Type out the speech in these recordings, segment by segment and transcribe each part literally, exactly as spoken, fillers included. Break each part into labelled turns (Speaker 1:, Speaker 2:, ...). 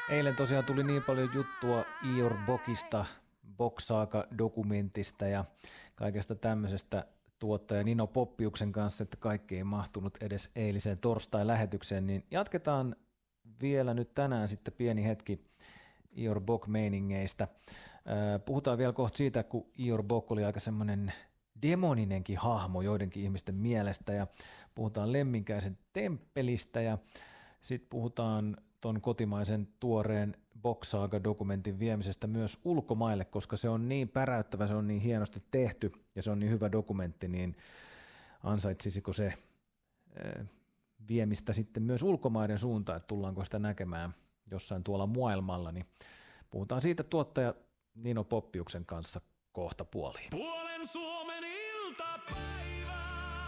Speaker 1: Eilen tosiaan tuli niin paljon juttua Ior Bokista, Boksaaka-dokumentista ja kaikesta tämmöisestä tuottaja Nino Poppiuksen kanssa, että kaikki ei mahtunut edes eiliseen torstai-lähetykseen, niin jatketaan vielä nyt tänään sitten pieni hetki Ior Bok-meiningeistä. Puhutaan vielä kohta siitä, kun Ior Bok oli aika semmoinen demoninenkin hahmo joidenkin ihmisten mielestä, ja puhutaan Lemminkäisen temppelistä, ja sitten puhutaan ton kotimaisen tuoreen Boksaaka-dokumentin viemisestä myös ulkomaille, koska se on niin päräyttävä, se on niin hienosti tehty ja se on niin hyvä dokumentti, niin ansaitsisiko se viemistä sitten myös ulkomaiden suuntaan, että tullaanko sitä näkemään jossain tuolla maailmalla, niin puhutaan siitä tuottaja Nino Poppiuksen kanssa kohta puoliin.
Speaker 2: Puolen Suomen iltapäivä!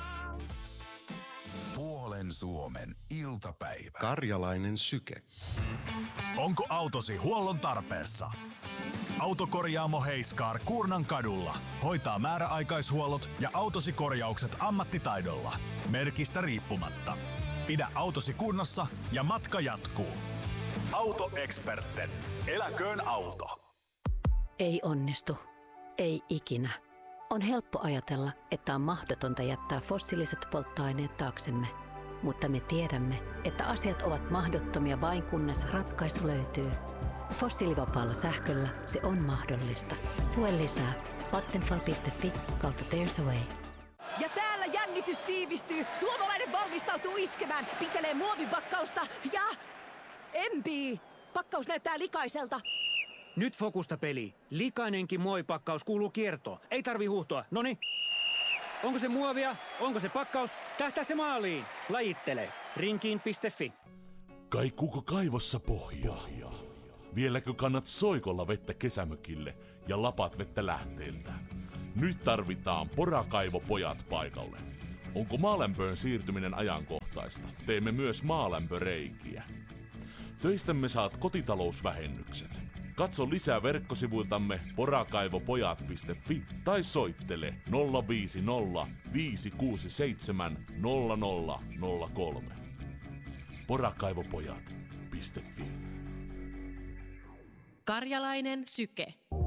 Speaker 3: Puolen Suomen iltapäivä.
Speaker 4: Karjalainen syke.
Speaker 2: Onko autosi huollon tarpeessa? Autokorjaamo Heiskaar Kuurnan kadulla hoitaa määräaikaishuollot ja autosi korjaukset ammattitaidolla. Merkistä riippumatta. Pidä autosi kunnossa ja matka jatkuu. Autoeksperten. Eläköön auto.
Speaker 5: Ei onnistu. Ei ikinä. On helppo ajatella, että on mahdotonta jättää fossiiliset polttoaineet taaksemme. Mutta me tiedämme, että asiat ovat mahdottomia vain kunnes ratkaisu löytyy. Fossiilivapaalla sähköllä se on mahdollista. Lue lisää vattenfall piste fi kautta there's a way.
Speaker 6: Ja täällä jännitys tiivistyy. Suomalainen valmistautuu iskemään. Pitelee muovipakkausta ja empii. Pakkaus näyttää likaiselta.
Speaker 7: Nyt fokusta peli. Likainenkin muovipakkaus kuuluu kiertoon. Ei tarvi huuhtoa. Noni. Onko se muovia? Onko se pakkaus? Tähtää se maaliin. Lajittele. rinkiin piste fi.
Speaker 8: Kaikkuuko kaivossa pohjaa? Vieläkö kannat soikolla vettä kesämökille ja lapat vettä lähteeltä? Nyt tarvitaan Porakaivopojat paikalle. Onko maalämpöön siirtyminen ajankohtaista? Teemme myös maalämpöreikiä. Töistämme saat kotitalousvähennykset. Katso lisää verkkosivuiltamme porakaivopojat piste fi tai soittele nolla viisi nolla viisi kuusi seitsemän nolla nolla nolla kolme. porakaivopojat piste fi.
Speaker 9: Karjalainen syke.